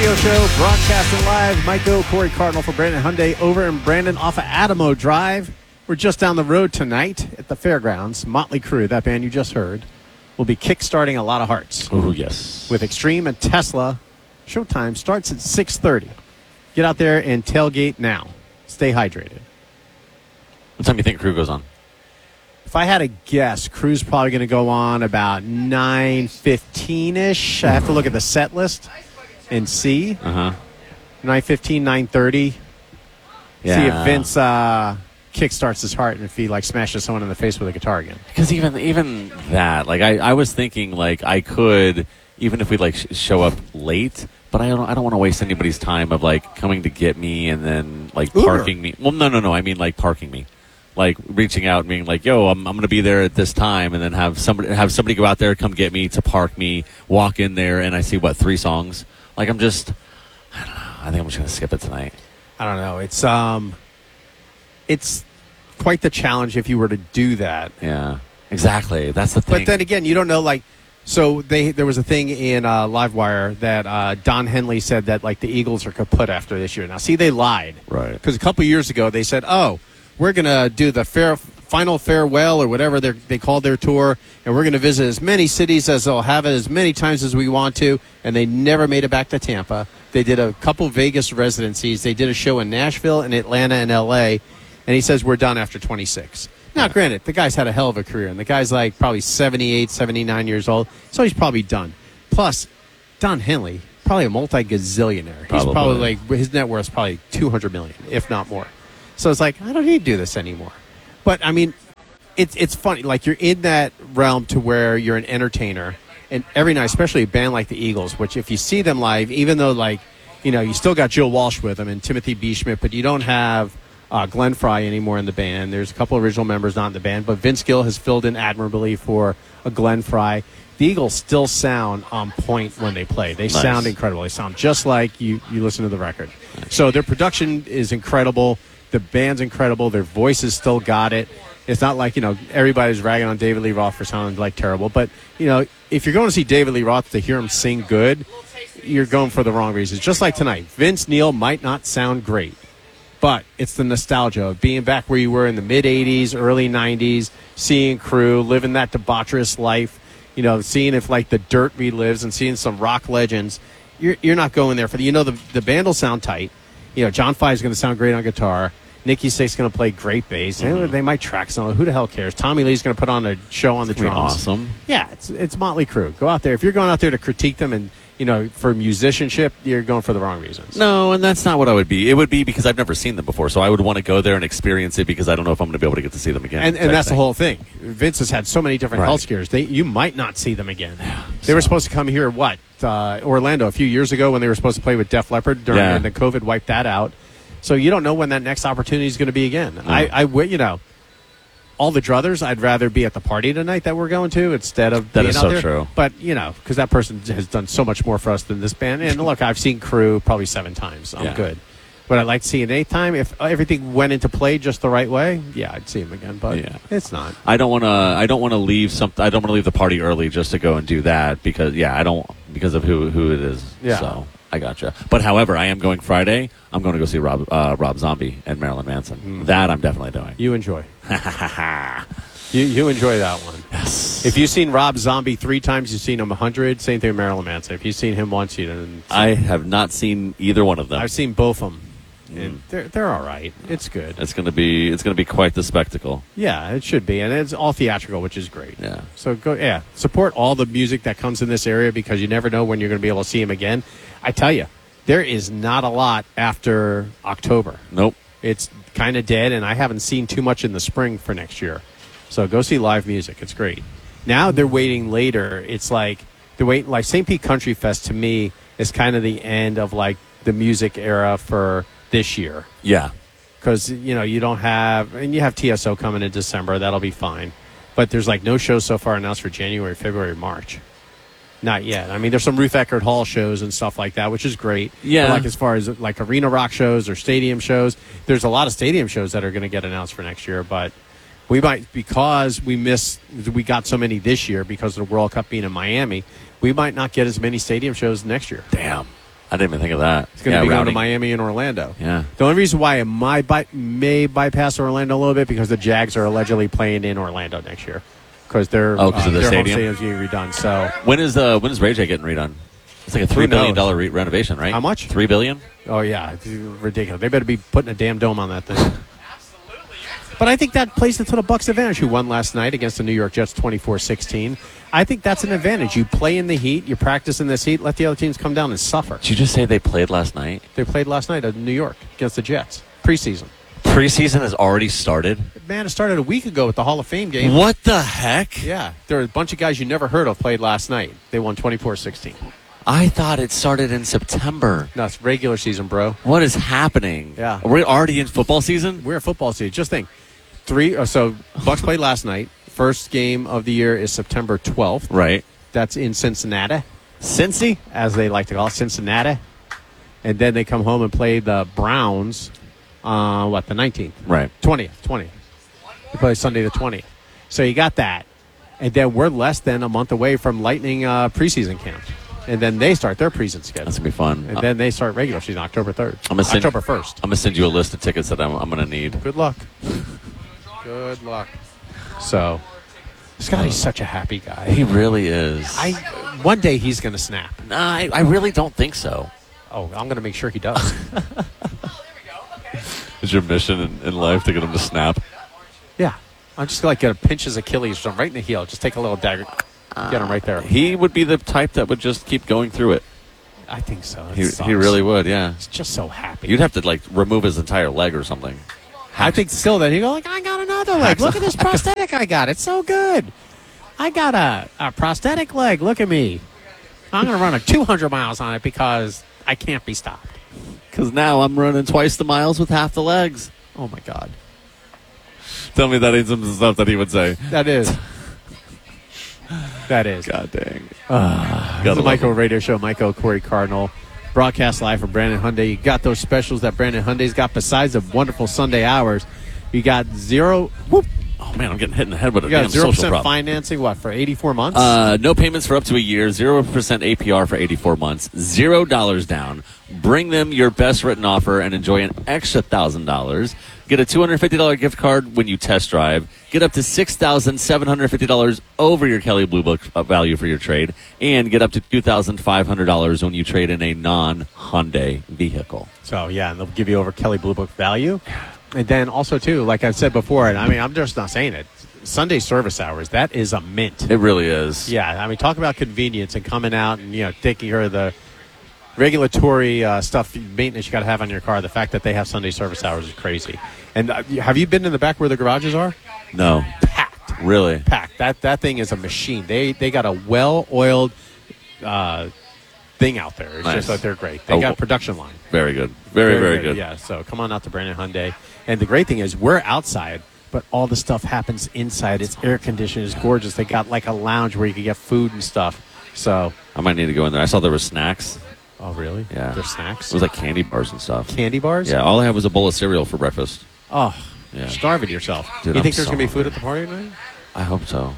radio show, broadcasting live. Mike O, Corey Cardinal for Brandon Hyundai over in Brandon off of Adamo Drive. We're just down the road tonight at the fairgrounds. Motley Crue, that band you just heard, will be kickstarting a lot of hearts. Oh, yes. With Extreme and Tesla. Showtime starts at 6:30. Get out there and tailgate now. Stay hydrated. What time do you think Crew goes on? If I had to guess, Crew's probably going to go on about 9:15-ish. I have to look at the set list and see. 9:15, 9:30. Yeah. See if Vince kickstarts his heart and if he smashes someone in the face with a guitar again. Because even that, I was thinking I could, even if we show up late, but I don't want to waste anybody's time of coming to get me and then parking me. Well, no. I mean parking me. Reaching out and being yo, I'm going to be there at this time, and then have somebody go out there, come get me, to park me, walk in there, and I see 3 songs. I don't know. I think I'm just going to skip it tonight. I don't know. It's quite the challenge if you were to do that. Yeah, exactly. That's the thing. But then again, you don't know. So there was a thing in Livewire that Don Henley said that the Eagles are kaput after this year. Now, see, they lied, right? Because a couple years ago they said, "Oh, we're going to do the final farewell," or whatever they called their tour, and we're going to visit as many cities as they'll have it as many times as we want to, and they never made it back to Tampa. They did a couple Vegas residencies. They did a show in Nashville and Atlanta and L.A., and he says we're done after 26. Now, granted, the guy's had a hell of a career, and the guy's probably 78, 79 years old, so he's probably done. Plus, Don Henley, probably a multi-gazillionaire. He's probably his net worth is probably $200 million, if not more. So it's I don't need to do this anymore. But, I mean, it's funny. You're in that realm to where you're an entertainer. And every night, especially a band like the Eagles, which if you see them live, even though, you still got Jill Walsh with them and Timothy B. Schmidt, but you don't have Glenn Frey anymore in the band. There's a couple original members not in the band. But Vince Gill has filled in admirably for a Glenn Frey. The Eagles still sound on point when they play. They sound incredible. They sound just like you listen to the record. Nice. So their production is incredible. The band's incredible. Their voices still got it. It's not everybody's ragging on David Lee Roth for sounding terrible. But, if you're going to see David Lee Roth to hear him sing good, you're going for the wrong reasons. Just like tonight. Vince Neil might not sound great, but it's the nostalgia of being back where you were in the mid-'80s, early '90s, seeing Crew, living that debaucherous life, seeing if, the dirt relives and seeing some rock legends. You're not going there for the band will sound tight. John Five is going to sound great on guitar. Nikki Sick's going to play great bass. Mm-hmm. They might track some. Who the hell cares? Tommy Lee's going to put on a show on the drums. Awesome. Yeah, it's Motley Crue. Go out there. If you're going out there to critique them and, for musicianship, you're going for the wrong reasons. No, and that's not what I would be. It would be because I've never seen them before, so I would want to go there and experience it because I don't know if I'm going to be able to get to see them again. And that's the whole thing. Vince has had so many different health scares. You might not see them again. Yeah, they were supposed to come here, Orlando a few years ago when they were supposed to play with Def Leppard and the COVID wiped that out. So you don't know when that next opportunity is going to be again. No. All the druthers, I'd rather be at the party tonight that we're going to instead of being out there. That is so true. But, because that person has done so much more for us than this band. And look, I've seen Crew probably 7 times. I'm good. Would I like to see an 8th time? If everything went into play just the right way, I'd see him again. But it's not. I don't want to leave something. I don't want to leave the party early just to go and do that because of who it is. Yeah. So I gotcha. But however, I am going Friday. I'm going to go see Rob Zombie and Marilyn Manson. Mm. That I'm definitely doing. You enjoy. You enjoy that one. Yes. If you've seen Rob Zombie 3 times, you've seen him 100. Same thing with Marilyn Manson. If you've seen him once, you didn't. I have not seen either one of them. I've seen both of them. And they're all right. It's good. It's going to be quite the spectacle. Yeah, it should be, and it's all theatrical, which is great. Yeah. So support all the music that comes in this area because you never know when you're going to be able to see him again. I tell you, there is not a lot after October. Nope. It's kind of dead, and I haven't seen too much in the spring for next year. So go see live music. It's great. Now they're waiting later. It's they're waiting. St. Pete Country Fest to me is kind of the end of the music era for this year. Yeah. Because, you don't have, and you have TSO coming in December. That'll be fine. But there's no shows so far announced for January, February, March. Not yet. I mean, there's some Ruth Eckerd Hall shows and stuff like that, which is great. Yeah. But as far as arena rock shows or stadium shows, there's a lot of stadium shows that are going to get announced for next year. But we might, because we got so many this year because of the World Cup being in Miami, we might not get as many stadium shows next year. Damn. I didn't even think of that. It's going to be going to Miami and Orlando. Yeah. The only reason why it may bypass Orlando a little bit because the Jags are allegedly playing in Orlando next year because their because of the their home stadium? stadium's getting redone. So when is Ray J getting redone? It's like a $3 billion renovation, right? How much? $3 billion? Oh yeah, it's ridiculous. They better be putting a damn dome on that thing. But I think that plays into the Bucs' advantage, who won last night against the New York Jets 24-16. I think that's an advantage. You play in the heat, you practice in this heat, let the other teams come down and suffer. Did you just say they played last night? They played last night in New York against the Jets. Preseason. Preseason has already started? Man, it started a week ago with the Hall of Fame game. What the heck? Yeah, there were a bunch of guys you never heard of played last night. They won 24-16. I thought it started in September. No, it's regular season, bro. What is happening? Yeah. Are we already in football season? We're in football season. Just think. So Bucs played last night. First game of the year is September 12th. Right. That's in Cincinnati. Cincy? As they like to call it, Cincinnati. And then they come home and play the Browns the 19th? Right. 20th. They play Sunday the 20th. So you got that. And then we're less than a month away from Lightning preseason camp. And then they start their preseason schedule. That's going to be fun. And then they start regular season October 3rd. October 1st. I'm going to send you a list of tickets that I'm going to need. Good luck. Good luck. So, Scotty's such a happy guy. He really is. One day he's going to snap. No, I really don't think so. Oh, I'm going to make sure he does. Is your mission in life to get him to snap? Yeah. I'm just going to pinch his Achilles right in the heel. Just take a little dagger. Get him right there. He would be the type that would just keep going through it. I think so. He really would, yeah. He's just so happy. You'd have to, remove his entire leg or something. I think still that he'd go I got another leg. Look at this prosthetic I got. It's so good. I got a prosthetic leg. Look at me. I'm going to run 200 miles on it because I can't be stopped. Because now I'm running twice the miles with half the legs. Oh, my God. Tell me that ain't some stuff that he would say. That is. God dang. It's the Michael Radio Show. Michael, Corey Cardinal. Broadcast live from Brandon Hyundai. You got those specials that Brandon Hyundai's got besides the wonderful Sunday hours. You got zero. Whoop. Oh, man, I'm getting hit in the head with a You got damn social 0% problem. financing, for 84 months? No payments for up to a year, 0% APR for 84 months, $0 down. Bring them your best written offer and enjoy an extra $1,000. Get a $250 gift card when you test drive. Get up to $6,750 over your Kelley Blue Book value for your trade. And get up to $2,500 when you trade in a non-Hyundai vehicle. So, yeah, and they'll give you over Kelley Blue Book value. And then also, too, like I've said before, and I'm just not saying it, Sunday service hours, that is a mint. It really is. Yeah, talk about convenience and coming out and, taking care of the regulatory stuff, maintenance you got to have on your car. The fact that they have Sunday service hours is crazy. And have you been in the back where the garages are? No. Packed. Really? Packed. That thing is a machine. They got a well-oiled thing out there. It's Nice. just that they're great. They got a production line. Very good. Very good. Yeah, so come on out to Brandon Hyundai. And the great thing is we're outside, but all the stuff happens inside. It's air conditioned. It's gorgeous. They got like a lounge where you can get food and stuff. So I might need to go in there. I saw there were snacks. Oh, really? Yeah. There's snacks? It was like candy bars and stuff. Candy bars? Yeah, all I had was a bowl of cereal for breakfast. Oh, Yeah. you're starving yourself. Dude, you I'm think there's so going to be food hungry. at the party tonight? I hope so.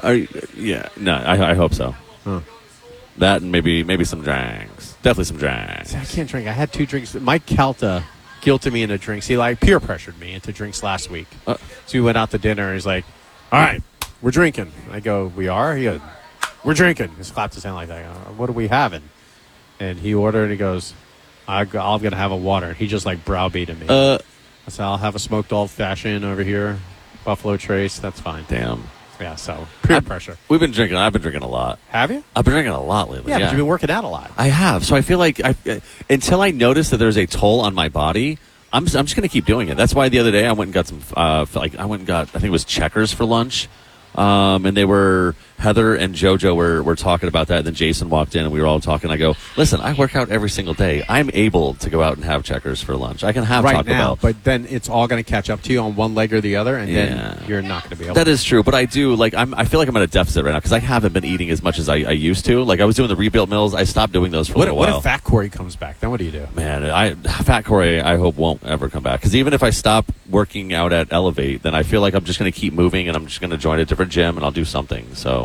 I hope so. Huh. That and maybe some drinks. Definitely some drinks. See, I can't drink. I had 2 drinks. Mike Calta guilted me into drinks. He peer pressured me into drinks last week. So we went out to dinner and he's like, all right, we're drinking. I go, we are? He goes, we're drinking. He slapped his hand like that. What are we having? And he ordered and he goes, I'm going to have a water. And he just browbeated me. I said, I'll have a smoked old-fashioned over here. Buffalo Trace. That's fine. Damn. Yeah, so peer pressure. We've been drinking. I've been drinking a lot. Have you? I've been drinking a lot lately. Yeah, but you've been working out a lot. I have. So I feel like until I notice that there's a toll on my body, I'm just going to keep doing it. That's why the other day I went and got some, I think it was Checkers for lunch. And they were, Heather and JoJo were talking about that. And then Jason walked in and we were all talking. I go, listen, I work out every single day. I'm able to go out and have Checkers for lunch. I can have right Taco now, Bell. but then it's all going to catch up to you on one leg or the other, and Yeah. then you're not going to be able That to. is true, but I do I feel like I'm at a deficit right now because I haven't been eating as much as I used to. Like I was doing the rebuilt meals, I stopped doing those for a little What while. if Fat Corey comes back? Then what do you do? Man, Fat Corey, I hope won't ever come back because even if I stop working out at Elevate, then I feel like I'm just going to keep moving and I'm just going to join a different gym and I'll do something. So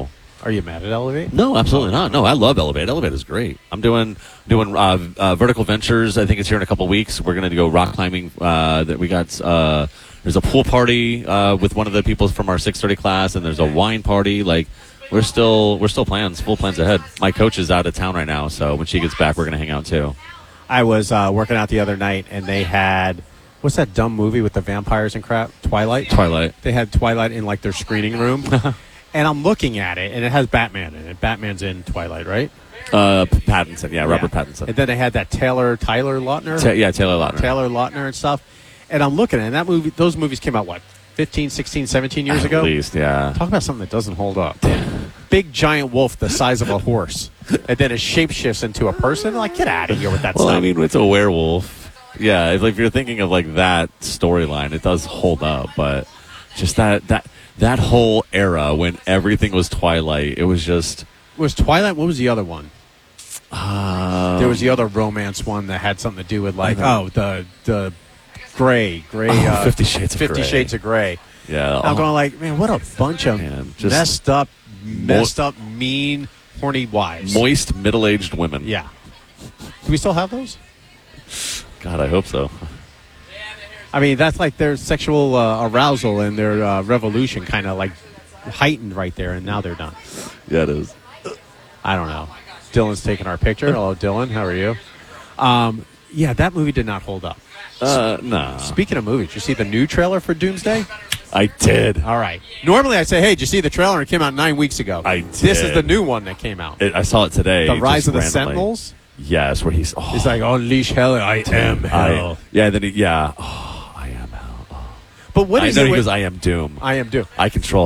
Are you mad at Elevate? No, absolutely not. No, I love Elevate. Elevate is great. I'm doing Vertical Ventures. I think it's here in a couple weeks. We're going to go rock climbing. That we got. There's a pool party with one of the people from our 6:30 class, and there's a wine party. Like we're still full plans ahead. My coach is out of town right now, so when she gets back, we're going to hang out too. I was working out the other night, and they had what's that dumb movie with the vampires and crap? Twilight. They had Twilight in like their screening room. And I'm looking at it, and it has Batman in it. Batman's in Twilight, right? Pattinson, Robert Pattinson. And then they had that Tyler Lautner. Taylor Lautner. Taylor Lautner and stuff. And I'm looking at it, and that movie. Those movies came out, what, 15, 16, 17 years ago? At least, yeah. Talk about something that doesn't hold up. Big giant wolf the size of a horse. And then it shapeshifts into a person. Like, get out of here with that Well, stuff. I mean, it's a werewolf. Yeah, if you're thinking of like that storyline, it does hold up. But just that whole era when everything was Twilight, it was just... Was Twilight? What was the other one? There was the other romance one that had something to do with like, the gray. 50 Shades of Grey. 50 Shades of Grey. Yeah. I'm going like, man, what a bunch of messed up, mean, horny wives. Moist, middle-aged women. Yeah. Do we still have those? God, I hope so. I mean, that's like their sexual arousal and their revolution kind of like heightened right there, and now they're done. Yeah, it is. I don't know. Dylan's taking our picture. Hello, Dylan. How are you? Yeah, that movie did not hold up. No. Speaking of movies, did you see the new trailer for Doomsday? I did. All right. Normally, I say, hey, did you see the trailer? It came out 9 weeks ago. I did. This is the new one that came out. I saw it today. The Rise of the randomly. Sentinels? Yes, where he's... He's like, unleash hell. I am hell. I am hell. But what is he it? goes, I am doom. I am Doom. I control